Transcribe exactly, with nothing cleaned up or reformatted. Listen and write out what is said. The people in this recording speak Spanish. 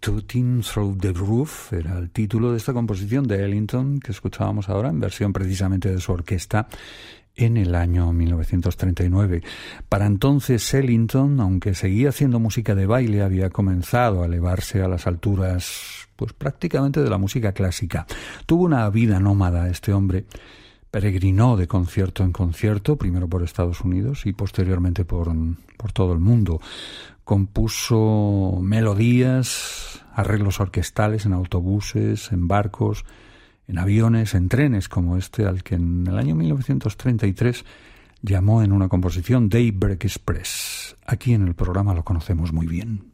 Tooting Through the Roof era el título de esta composición de Ellington que escuchábamos ahora, en versión precisamente de su orquesta, en el año mil novecientos treinta y nueve. Para entonces Ellington, aunque seguía haciendo música de baile, había comenzado a elevarse a las alturas, pues prácticamente de la música clásica. Tuvo una vida nómada este hombre. Peregrinó de concierto en concierto, primero por Estados Unidos y posteriormente por, por todo el mundo. Compuso melodías, arreglos orquestales en autobuses, en barcos, en aviones, en trenes, como este al que en el año mil novecientos treinta y tres llamó en una composición Daybreak Express. Aquí en el programa lo conocemos muy bien.